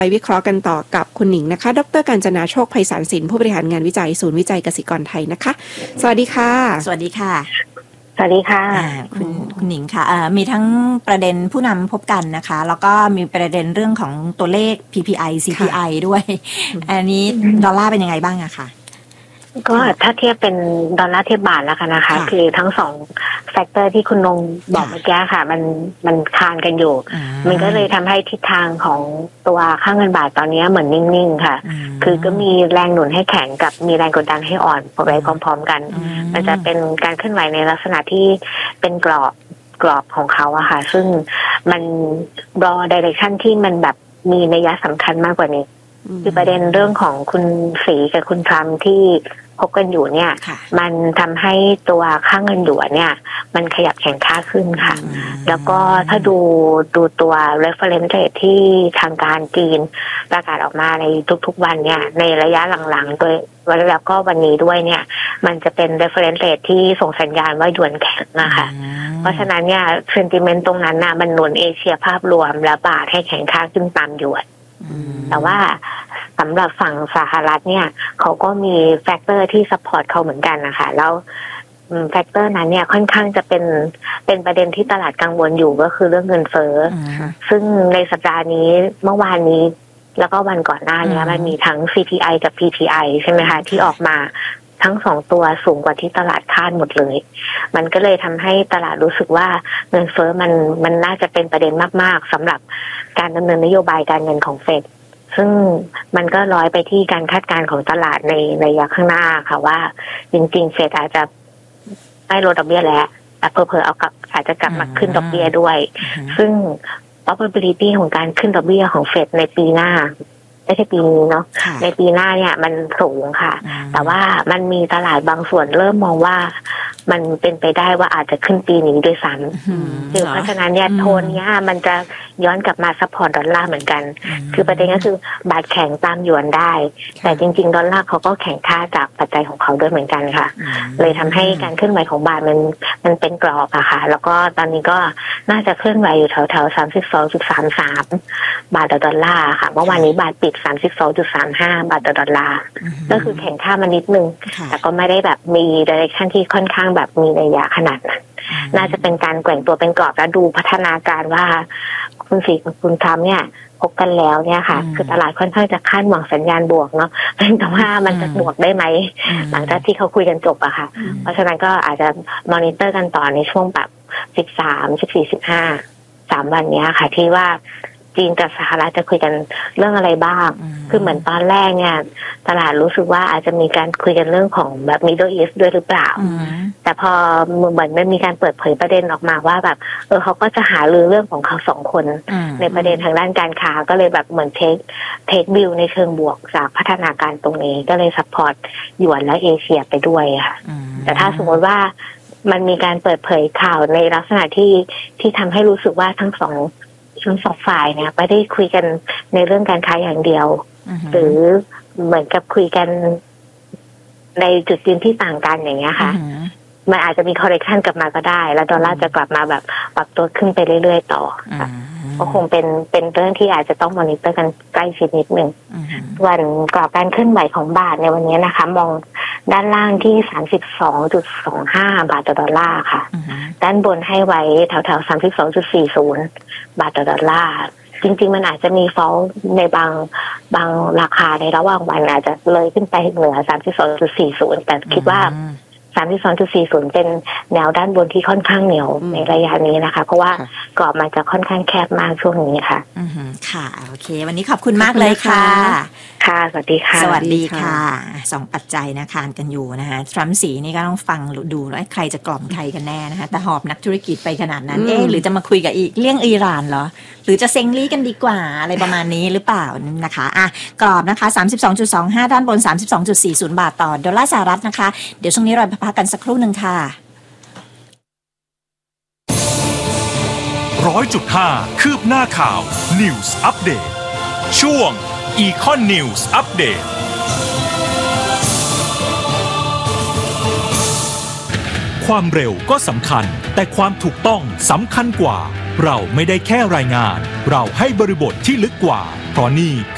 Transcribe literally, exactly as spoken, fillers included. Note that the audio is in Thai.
ไปวิเคราะห์กันต่อกับคุณหนิงนะคะดร.กาญจนาโชคไพศาลศิลป์ผู้บริหารงานวิจัยศูนย์วิจัยกสิกรไทยนะคะสวัสดีค่ะสวัสดีค่ะสวัสดีค่ะคุณคุณหนิงค่ะมีทั้งประเด็นผู้นำพบกันนะคะแล้วก็มีประเด็นเรื่องของตัวเลข พี พี ไอ ซี พี ไอ ด้วยอันนี้ดอลลาร์เป็นยังไงบ้างอะคะก็ถ้าเทียบเป็นดอลลาร์เทียบบาทแล้วกันนะคะคือทั้งสองแฟกเตอร์ที่คุณนงบอกเมื่อกี้ค่ะมันมันคานกันอยู่มันก็เลยทำให้ทิศทางของตัวค่าเงินบาทตอนนี้เหมือนนิ่งๆค่ะคือก็มีแรงหนุนให้แข็งกับมีแรงกดดันให้อ่อนไปพร้อมๆกันมันจะเป็นการเคลื่อนไหวในลักษณะที่เป็นกรอบกรอบของเขาอะค่ะซึ่งมันรอดิเรกชันที่มันแบบมีนัยสำคัญมากกว่านี้คือประเด็นเรื่องของคุณศรีกับคุณทรัมป์ที่พบกันอยู่เนี่ยมันทำให้ตัวค่าเงินหยวนเนี่ยมันขยับแข็งค่าขึ้นค่ะแล้วก็ถ้าดูดูตัว reference rate ที่ทางการจีนประกาศออกมาในทุกๆวันเนี่ยในระยะหลังๆโดยแล้วก็วันนี้ด้วยเนี่ยมันจะเป็น reference rate ที่ส่งสัญญาณว่าหยวนแข็งนะคะเพราะฉะนั้นเนี่ย sentiment ตรงนั้นน่ะมันหนุนเอเชียภาพรวมและบาทให้แข็งค่าขึ้นตามหยวนแต่ว่าสำหรับฝั่งสหรัฐเนี่ยเขาก็มีแฟกเตอร์ที่ซัพพอร์ตเขาเหมือนกันนะคะแล้วแฟกเตอร์นั้นเนี่ยค่อนข้างจะเป็นเป็นประเด็นที่ตลาดกังวลอยู่ก็คือเรื่องเงินเฟ้อซึ่งในสัปดาห์นี้เมื่อวานนี้แล้วก็วันก่อนหน้านี้มันมีทั้ง ซี พี ไอ กับ พี พี ไอ ใช่ไหมคะที่ออกมาทั้งสองตัวสูงกว่าที่ตลาดคาดหมดเลยมันก็เลยทำให้ตลาดรู้สึกว่าเงินเฟ้อมันมันน่าจะเป็นประเด็นมากๆสำหรับการดำเนินนโยบายการเงินของเฟดซึ่งมันก็ร้อยไปที่การคาดการณ์ของตลาดในระยะข้างหน้าค่ะว่าจริงๆเฟดอาจจะไม่ลดดอกเบี้ยแล้วแต่เผลอๆเอากลับอาจจะกลับมาขึ้นดอกเบี้ยด้วยซึ่ง probability ของการขึ้นดอกเบี้ยของเฟดในปีหน้าไม่ใช่ปีนี้เนาะในปีหน้าเนี่ยมันสูงค่ะแต่ว่ามันมีตลาดบางส่วนเริ่มมองว่ามันเป็นไปได้ว่าอาจจะขึ้นปีนี้ด้วยซ้ำคือเพราะฉะนั้นเนี่ยโทนเนี้ยมันจะย้อนกลับมาซัพพอร์ตดอลลาร์เหมือนกันคือประเด็นก็คือบาทแข็งตามหยวนได้แต่จริงๆดอลลาร์เขาก็แข็งค่าจากปัจจัยของเขาด้วยเหมือนกันค่ะเลยทำให้การเคลื่อนไหวของบาทมันมันเป็นกรอบอะค่ะแล้วก็ตอนนี้ก็น่าจะเคลื่อนไหวอยู่แถวๆ สามสิบสองจุดสามสาม บาทต่อดอลลาร์ค่ะเมื่อวานนี้บาทปิด สามสิบสองจุดสามห้า บาทต่อดอลลาร์ก็คือแข็งค่ามานิดนึงแต่ก็ไม่ได้แบบมีดิเรกชันที่ค่อนข้างแบบมีนัยยะขนาดนั้นน่าจะเป็นการแกว่งตัวเป็นกรอบและดูพัฒนาการว่าคุณศรีกับคุณทรัมป์เนี่ยพบกันแล้วเนี่ยค่ะคือตลาดค่อนข้างจะคาดหวังสัญญาณบวกเนาะแต่ว่ามันจะบวกได้ไหมหลังจากที่เขาคุยกันจบอะค่ะเพราะฉะนั้นก็อาจจะมอนิเตอร์กันต่อในช่วงแบบสิบสาม สิบสี่ สิบห้า สามวันนี้ค่ะที่ว่าจีนกับสหรัฐจะคุยกันเรื่องอะไรบ้างคือเหมือนตอนแรกเนี่ยตลาดรู้สึกว่าอาจจะมีการคุยกันเรื่องของแบบ Middle East ด้วยหรือเปล่าแต่พอเหมือนมันมีการเปิดเผยประเด็นออกมาว่าแบบเออเขาก็จะหารือเรื่องของเขาสองคนในประเด็นทางด้านการค้าก็เลยแบบเหมือนเทคเทควิวในเชิงบวกจากพัฒนาการตรงนี้ก็เลยซัพพอร์ตหยวนและเอเชียไปด้วยค่ะแต่ถ้าสมมติว่ามันมีการเปิดเผยข่าวในลักษณะที่ที่ทำให้รู้สึกว่าทั้งสองทั้งสองฝ่ายเนี่ยไม่ได้คุยกันในเรื่องการค้าอย่างเดียว uh-huh. หรือเหมือนกับคุยกันในจุดยืนที่ต่างกันอย่างเงี้ยค่ะ uh-huh. มันอาจจะมีคอร์เรคชันกลับมาก็ได้แล้วดอลลาร์จะกลับมาแบบปรับตัวขึ้นไปเรื่อยๆต่อค่ะ uh-huh. ก็คงเป็นเป็นเรื่องที่อาจจะต้องมอนิเตอร์กันใกล้ชิดนิดนึง uh-huh. วันกรอบการเคลื่อนไหวของบาทในวันนี้นะคะมองด้านล่างที่ สามสิบสองจุดสองห้า บาทต่อดอลลาร์ค่ะ uh-huh. ด้านบนให้ไว้แถวๆ สามสิบสองจุดสี่ศูนย์ บาทต่อดอลลาร์จริงๆมันอาจจะมีฟอลในบางบางราคาในระหว่างวันอาจจะเลยขึ้นไปเหนือ สามสิบสองจุดสี่ศูนย์ แต่คิดว่า สามสิบสองจุดสี่ศูนย์ เป็นแนวด้านบนที่ค่อนข้างเหนียวในระยะนี้นะคะเพราะว่ากรอบมันจะค่อนข้างแคบมากช่วงนี้ค่ะอือค่ะโอเควันนี้ขอบคุณมากเลยค่ะค่ะสวัสดีค่ะสวัสดีค่ะสองปัจจัยนะคานกันอยู่นะคะทรัมป์สีนี่ก็ต้องฟังดูแล้วใครจะกล่อมใครกันแน่นะคะแต่หอบนักธุรกิจไปขนาดนั้นเอ๊ะหรือจะมาคุยกับอีกเรื่องอิหร่านเหรอหรือจะเซ็งลี่กันดีกว่าอะไรประมาณนี้หรือเปล่านะคะอ่ะกรอบนะคะ สามสิบสองจุดสองห้า ด้านบน สามสิบสองจุดสี่ศูนย์ บาทต่อดอลลาร์สหรัฐนะคะเดี๋ยวช่วงนี้เราพักกันสักครู่นึงค่ะร้อยจุดห้าคืบหน้าข่าว News Update ช่วง Econ News Update ความเร็วก็สำคัญแต่ความถูกต้องสำคัญกว่าเราไม่ได้แค่รายงานเราให้บริบทที่ลึกกว่าเพราะนี่